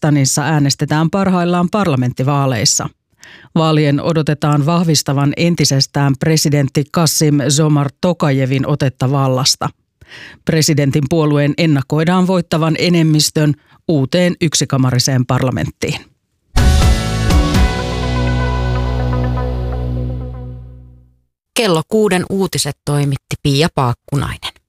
Kazakstanissa äänestetään parhaillaan parlamenttivaaleissa. Vaalien odotetaan vahvistavan entisestään presidentti Kassym-Jomart Tokajevin otetta vallasta. Presidentin puolueen ennakoidaan voittavan enemmistön uuteen yksikamariseen parlamenttiin. Kello 6 uutiset toimitti Pia Paakkunainen.